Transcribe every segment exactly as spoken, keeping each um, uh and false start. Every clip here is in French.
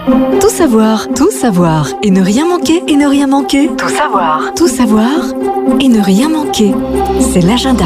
Tout savoir, tout savoir et ne rien manquer, et ne rien manquer. Tout savoir, tout savoir et ne rien manquer. C'est l'agenda.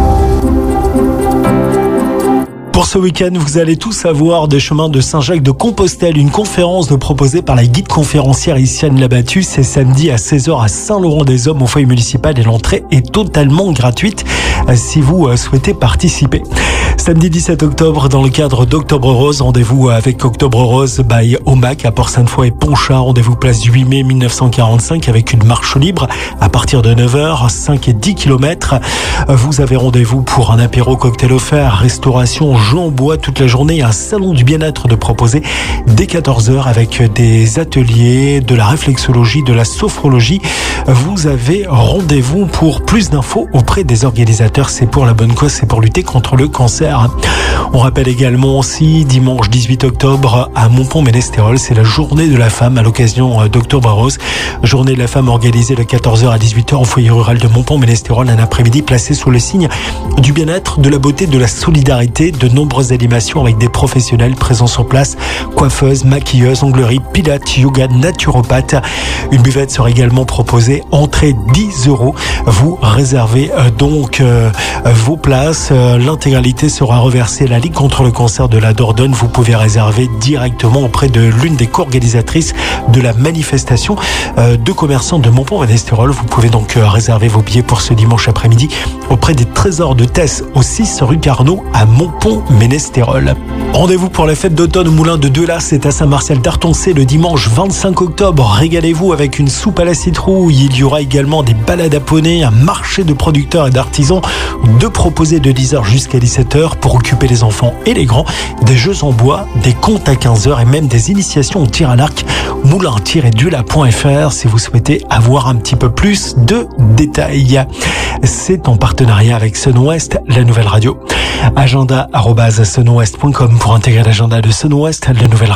Pour ce week-end, vous allez tout savoir des chemins de Saint-Jacques-de-Compostelle. Une conférence proposée par la guide conférencière Iciane Labattu. C'est samedi à seize heures à Saint-Laurent-des-Hommes au foyer municipal et l'entrée est totalement gratuite si vous souhaitez participer. Samedi dix-sept octobre, dans le cadre d'Octobre Rose, rendez-vous avec Octobre Rose by Omac à Port-Sainte-Foy et Pontchardt. Rendez-vous place huit mai mille neuf cent quarante-cinq avec une marche libre à partir de neuf heures, cinq et dix kilomètres. Vous avez rendez-vous pour un apéro cocktail offert, restauration, jeux en bois toute la journée, un salon du bien-être de proposer dès quatorze heures avec des ateliers, de la réflexologie, de la sophrologie. Vous avez rendez-vous pour plus d'infos auprès des organisateurs. C'est pour la bonne cause, c'est pour lutter contre le cancer. On rappelle également aussi dimanche dix-huit octobre à Montpont-Ménestérol, c'est la journée de la femme à l'occasion d'Octobre Rose. Journée de la femme organisée de quatorze heures à dix-huit heures au foyer rural de Montpont-Ménestérol, un après-midi placé sous le signe du bien-être, de la beauté, de la solidarité. De nombreuses animations avec des professionnels présents sur place, coiffeuses, maquilleuses, onglerie, pilates, yoga, naturopathe. Une buvette sera également proposée, entrée dix euros. Vous réservez euh, donc euh, vos places. Euh, l'intégralité sera reversée à la Ligue contre le cancer de la Dordogne. Vous pouvez réserver directement auprès de l'une des co-organisatrices de la manifestation euh, de commerçants de Montpont-Ménestérol. Vous pouvez donc euh, réserver vos billets pour ce dimanche après-midi auprès des Trésors de Tess au six rue Carnot à Montpont-Ménestérol. Rendez-vous pour la fête d'automne au Moulin de Delas, c'est à Saint-Martial-d'Artoncé le dimanche vingt-cinq octobre. Régalez-vous avec une soupe à la citrouille. Il y aura également des balades à poney, un marché de producteurs et d'artisans, de proposer de dix heures jusqu'à dix-sept heures pour occuper les enfants et les grands, des jeux en bois, des contes à quinze heures et même des initiations au tir à l'arc. moulin tiret dula point f r si vous souhaitez avoir un petit peu plus de détails. C'est en partenariat avec Sun-Ouest, la nouvelle radio. agenda arobase sun ouest point com pour intégrer l'agenda de Sun-Ouest, la nouvelle radio.